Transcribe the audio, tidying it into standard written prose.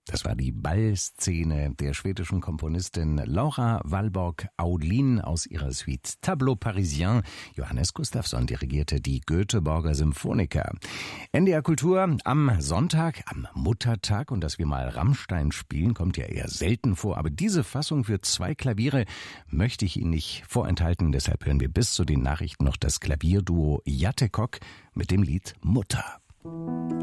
Das war die Ballszene der schwedischen Komponistin Laura Valborg Aulin aus ihrer Suite Tableau Parisien. Johannes Gustafsson dirigierte die Göteborger Symphoniker. NDR Kultur am Sonntag, am Muttertag, und dass wir mal Rammstein spielen, kommt ja eher selten vor. Aber diese Fassung für 2 Klaviere möchte ich Ihnen nicht vorenthalten. Deshalb hören wir bis zu den Nachrichten noch das Klavierduo Jattekok mit dem Lied Mutter.